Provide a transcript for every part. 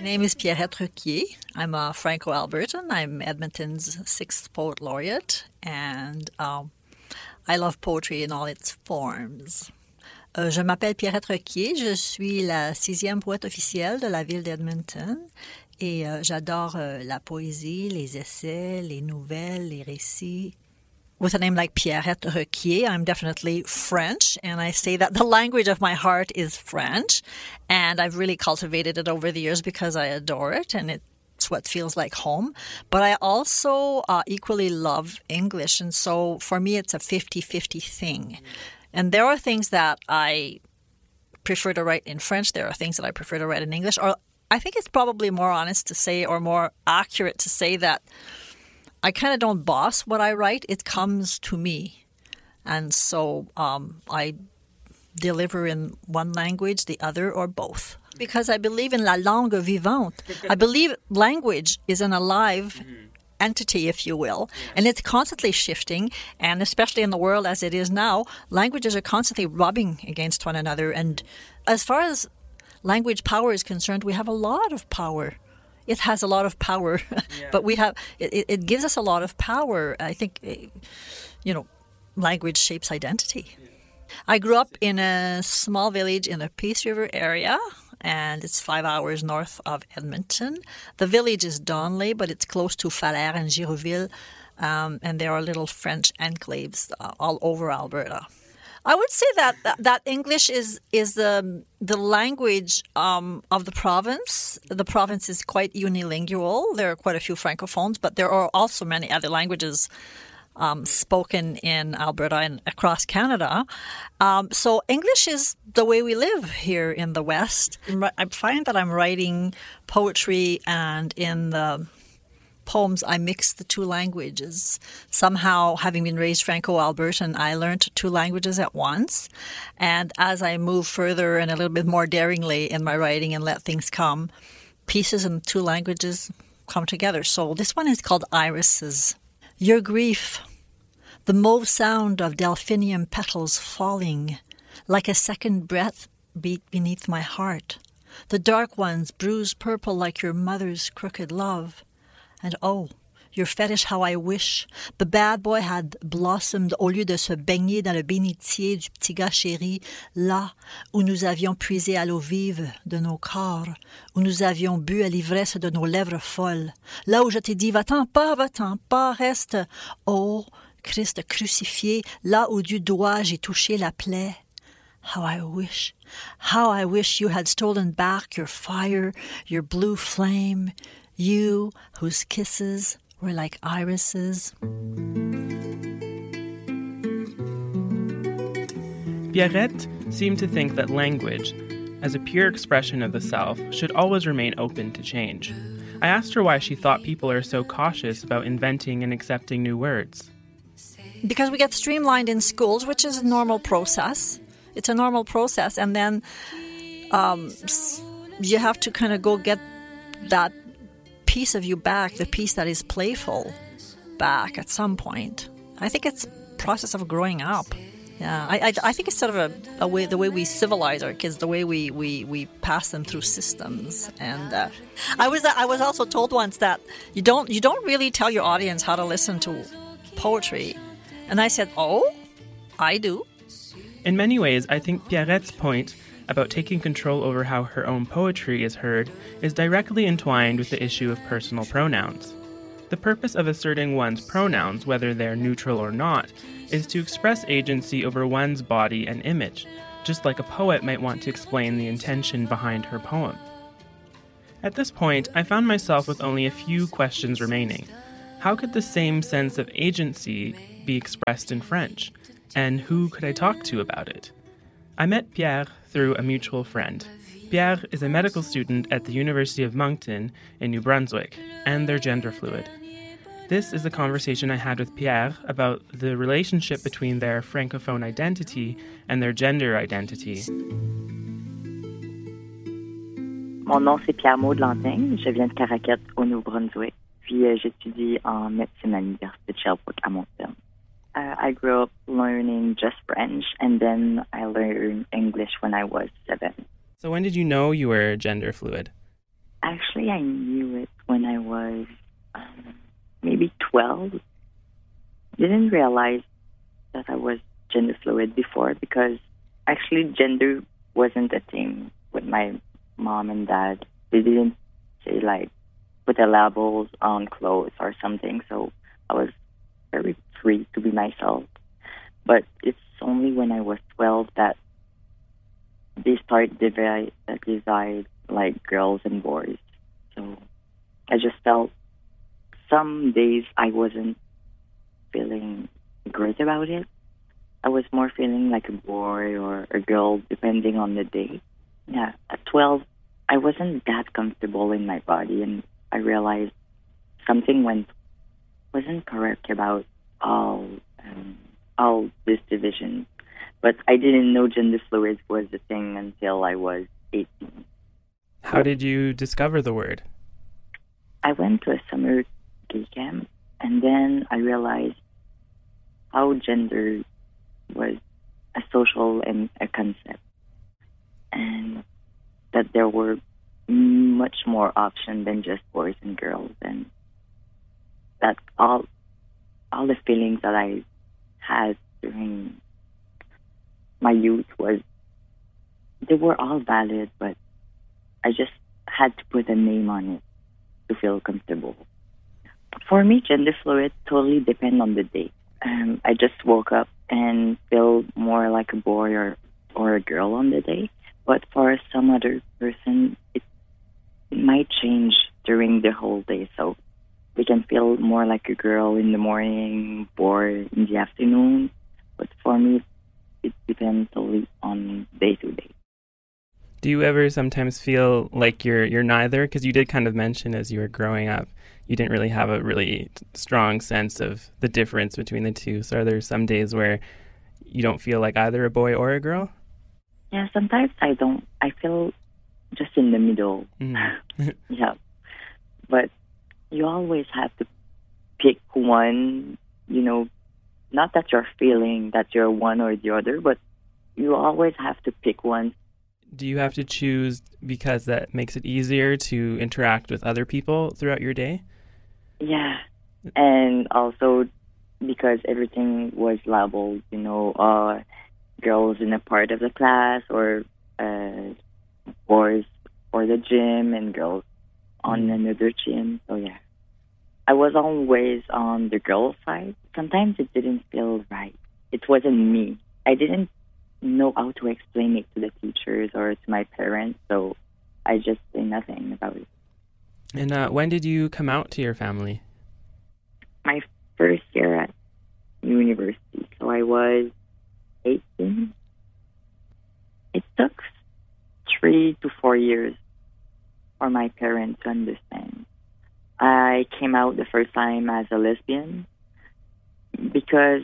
name is Pierrette Requier. I'm a Franco-Albertan. I'm Edmonton's 6th Poet Laureate, and I love poetry in all its forms. Je m'appelle Pierrette Requier, je suis la 6e poète officielle de la ville d'Edmonton et j'adore la poésie, les essais, les nouvelles, les récits. With a name like Pierrette Requier, I'm definitely French, and I say that the language of my heart is French, and I've really cultivated it over the years because I adore it, and it's what feels like home. But I also equally love English, and so for me it's a 50-50 thing. And there are things that I prefer to write in French, there are things that I prefer to write in English, or I think it's probably more honest to say, or more accurate to say that I kind of don't boss what I write. It comes to me. And so I deliver in one language, the other, or both. Because I believe in la langue vivante. I believe language is an alive entity, if you will, and it's constantly shifting. And especially in the world as it is now, languages are constantly rubbing against one another. And as far as language power is concerned, we have a lot of power. It has a lot of power, but we have it gives us a lot of power. I think, language shapes identity. I grew up in a small village in the Peace River area, and it's 5 hours north of Edmonton. The village is Donley, but it's close to Falaire and Girouville, and there are little French enclaves all over Alberta. I would say that English is the language of the province. The province is quite unilingual. There are quite a few francophones, but there are also many other languages spoken in Alberta and across Canada. So English is the way we live here in the West. I find that I'm writing poetry, and in the poems, I mix the two languages. Somehow, having been raised Franco-Albertan, I learned two languages at once. And as I move further and a little bit more daringly in my writing and let things come, pieces in two languages come together. So this one is called Irises. Your grief, the mauve sound of delphinium petals falling, like a second breath beat beneath my heart. The dark ones bruise purple like your mother's crooked love. And oh, your fetish, how I wish the bad boy had blossomed au lieu de se baigner dans le bénitier du petit gars chéri, là où nous avions puisé à l'eau vive de nos corps, où nous avions bu à l'ivresse de nos lèvres folles, là où je t'ai dit va-t'en pas, reste, oh, Christ crucifié, là où du doigt j'ai touché la plaie. How I wish you had stolen back your fire, your blue flame, you whose kisses were like irises. Pierrette seemed to think that language, as a pure expression of the self, should always remain open to change. I asked her why she thought people are so cautious about inventing and accepting new words. Because we get streamlined in schools, which is a normal process. It's a normal process, and then you have to kind of go get that piece of you back, the piece that is playful back at some point. I think it's a process of growing up. Yeah, I think it's sort of a way, the way we civilize our kids, the way we pass them through systems. And I was also told once that you don't really tell your audience how to listen to poetry, and I said, oh, I do. In many ways, I think Pierrette's point about taking control over how her own poetry is heard is directly entwined with the issue of personal pronouns. The purpose of asserting one's pronouns, whether they're neutral or not, is to express agency over one's body and image, just like a poet might want to explain the intention behind her poem. At this point, I found myself with only a few questions remaining. How could the same sense of agency be expressed in French? And who could I talk to about it? I met Pierre through a mutual friend. Pierre is a medical student at the University of Moncton in New Brunswick, and they're gender fluid. This is a conversation I had with Pierre about the relationship between their francophone identity and their gender identity. Mon nom, c'est Pierre Maud Lantin. Je viens de Caraquette, au Nouveau-Brunswick. Puis j'étudie en médecine à l'Université de Sherbrooke à Moncton. I grew up learning just French, and then I learned English when I was 7. So when did you know you were gender fluid? Actually, I knew it when I was maybe 12. Didn't realize that I was gender fluid before because actually gender wasn't a thing with my mom and dad. They didn't say like put the labels on clothes or something, so I was very free to be myself. But it's only when I was 12 that they start divide like girls and boys. So I just felt some days I wasn't feeling great about it. I was more feeling like a boy or a girl depending on the day. Yeah, at 12, I wasn't that comfortable in my body, and I realized something wasn't correct about all this division. But I didn't know gender fluid was a thing until I was 18. How did you discover the word? I went to a summer gay camp, and then I realized how gender was a social and a concept, and that there were much more options than just boys and girls, and that all the feelings that I had during my youth they were all valid, but I just had to put a name on it to feel comfortable. For me, gender fluid totally depends on the day. I just woke up and feel more like a boy or a girl on the day. But for some other person, it might change during the whole day. So we can feel more like a girl in the morning, boy in the afternoon. But for me, it depends totally on day to day. Do you ever sometimes feel like you're neither? Because you did kind of mention as you were growing up, you didn't really have a really strong sense of the difference between the two. So are there some days where you don't feel like either a boy or a girl? Yeah, sometimes I don't. I feel just in the middle. Mm-hmm. Yeah. But you always have to pick one, not that you're feeling that you're one or the other, but you always have to pick one. Do you have to choose because that makes it easier to interact with other people throughout your day? Yeah. And also because everything was labeled, girls in a part of the class or boys for the gym and girls on another gym. So, yeah. I was always on the girl side. Sometimes it didn't feel right. It wasn't me. I didn't know how to explain it to the teachers or to my parents, so I just say nothing about it. And when did you come out to your family? My first year at university, so I was 18. It took 3 to 4 years for my parents to understand. I came out the first time as a lesbian because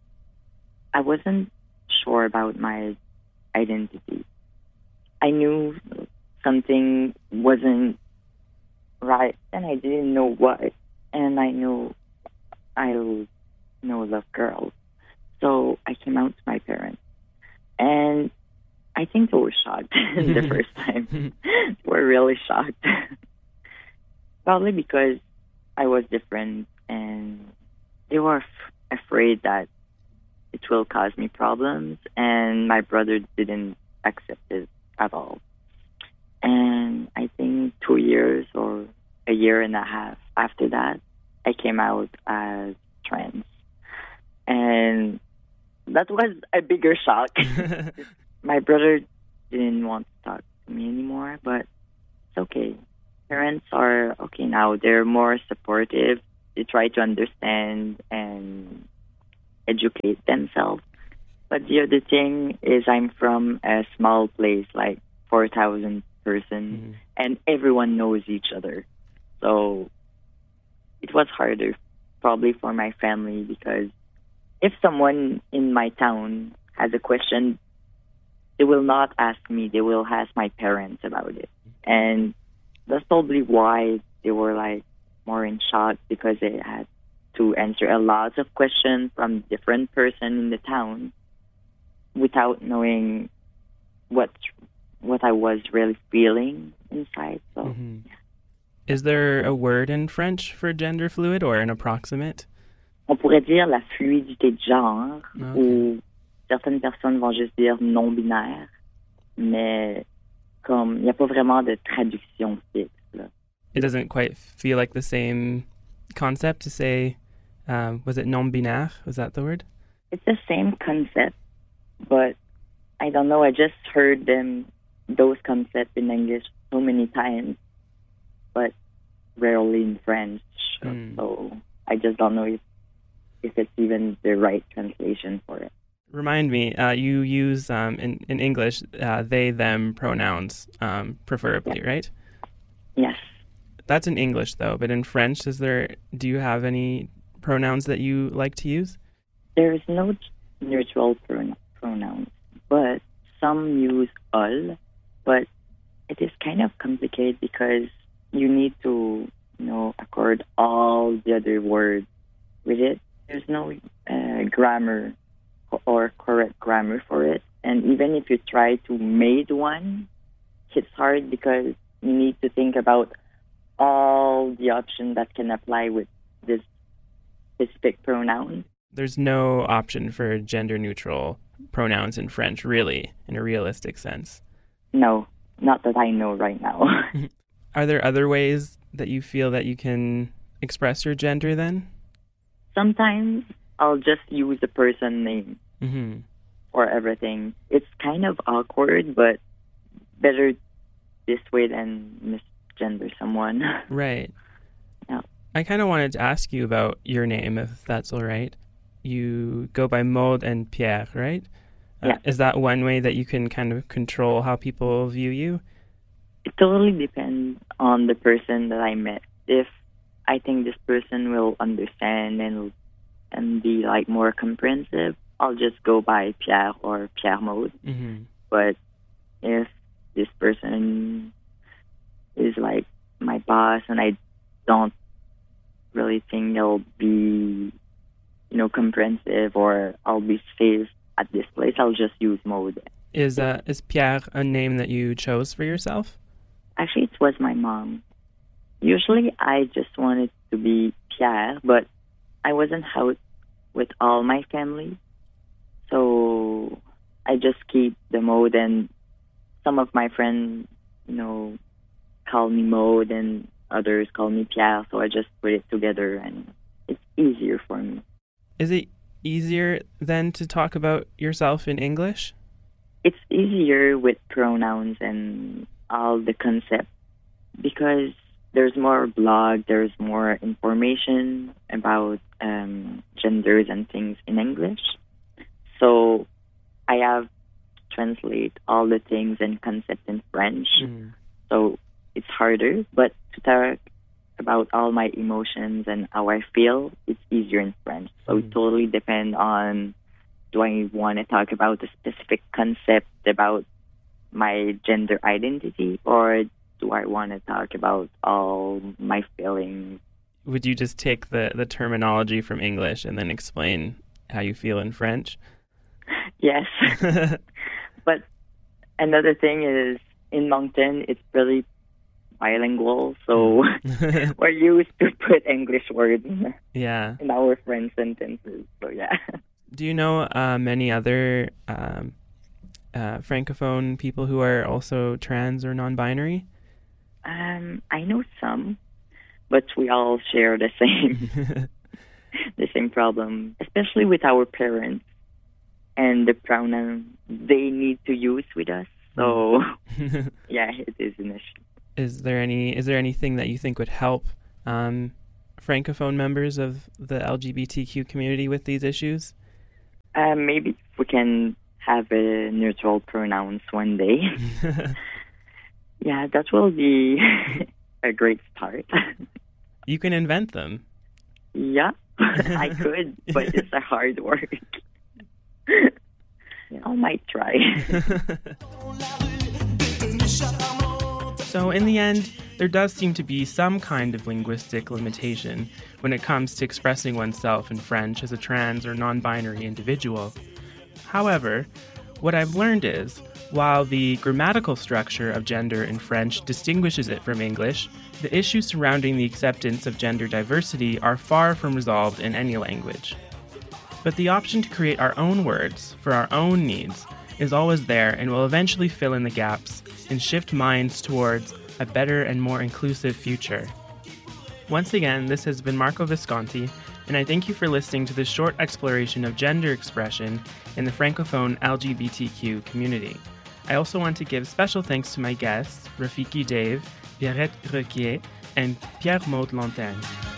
I wasn't sure about my identity. I knew something wasn't right, and I didn't know what. And I know I love girls, so I came out to my parents, and I think they were shocked the first time. They were really shocked, probably because I was different, and they were afraid that it will cause me problems, and my brother didn't accept it at all. And I think 2 years or a year and a half after that, I came out as trans. And that was a bigger shock. My brother didn't want to talk to me anymore, but it's okay. Parents are okay now. They're more supportive. They try to understand and educate themselves. But the other thing is I'm from a small place, like 4,000 persons, and everyone knows each other. So it was harder probably for my family because if someone in my town has a question, they will not ask me. They will ask my parents about it. And that's probably why they were like more in shock because they had to answer a lot of questions from different person in the town without knowing what I was really feeling inside. So Is there a word in French for gender fluid or an approximate? On pourrait dire la fluidité de genre, Okay. ou certaines personnes vont juste dire non-binaire, mais comme il n'y a pas vraiment de traduction fixe, là. It doesn't quite feel like the same concept to say, was it non-binaire? Was that the word? It's the same concept, but I don't know, I just heard those concepts in English so many times, but rarely in French. So I just don't know if it's even the right translation for it. Remind me, you use in English they, them pronouns preferably, right? Yes. That's in English though, but in French, do you have any pronouns that you like to use? There is no neutral pronouns, but some use all, but it is kind of complicated because you need to, accord all the other words with it. There's no grammar or correct grammar for it. And even if you try to make one, it's hard because you need to think about all the options that can apply with this specific pronoun. There's no option for gender-neutral pronouns in French, really, in a realistic sense. No, not that I know right now. Are there other ways that you feel that you can express your gender then? Sometimes I'll just use a person name for everything. It's kind of awkward, but better this way than misgender someone. Right. Yeah. I kind of wanted to ask you about your name, if that's all right. You go by Maud and Pierre, right? Yeah. Is that one way that you can kind of control how people view you? It totally depends on the person that I met. If I think this person will understand and be like more comprehensive, I'll just go by Pierre or Pierre Maud. Mm-hmm. But if this person is like my boss and I don't really think they'll be, comprehensive or I'll be safe at this place, I'll just use Maud. Is Pierre a name that you chose for yourself? Actually, it was my mom. Usually, I just wanted to be Pierre, but I wasn't out with all my family. So I just keep the Maud, and some of my friends, call me Maud, and others call me Pierre. So I just put it together, and it's easier for me. Is it easier then to talk about yourself in English? It's easier with pronouns and all the concepts because there's more blog, there's more information about genders and things in English. So I have to translate all the things and concepts in French. So it's harder, but to talk about all my emotions and how I feel, it's easier in French. So it totally depends on, do I want to talk about a specific concept about my gender identity, or do I want to talk about all my feelings? Would you just take the terminology from English and then explain how you feel in French? Yes. But another thing is, in Moncton, it's really bilingual, so we're used to put English words in our French sentences. So yeah. Do you know many other Francophone people who are also trans or non-binary? I know some, but we all share the same problem, especially with our parents and the pronoun they need to use with us. So yeah, it is an issue. Is there anything that you think would help Francophone members of the LGBTQ community with these issues? Maybe if we can have a neutral pronouns one day. Yeah, that will be a great start. You can invent them. Yeah, I could, but it's a hard work. I might try. So in the end, there does seem to be some kind of linguistic limitation when it comes to expressing oneself in French as a trans or non-binary individual. However, what I've learned is, While the grammatical structure of gender in French distinguishes it from English, the issues surrounding the acceptance of gender diversity are far from resolved in any language. But the option to create our own words for our own needs is always there and will eventually fill in the gaps and shift minds towards a better and more inclusive future. Once again, this has been Marco Visconti, and I thank you for listening to this short exploration of gender expression in the Francophone LGBTQ community. I also want to give special thanks to my guests, Rafiki Dave, Pierrette Requier, and Pierre-Maude Lantagne.